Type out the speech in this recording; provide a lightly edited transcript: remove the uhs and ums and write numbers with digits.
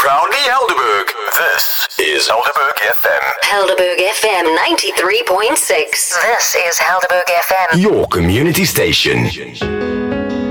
proudly Helderberg. This is Helderberg FM. Helderberg FM 93.6. This is Helderberg FM. Your community station.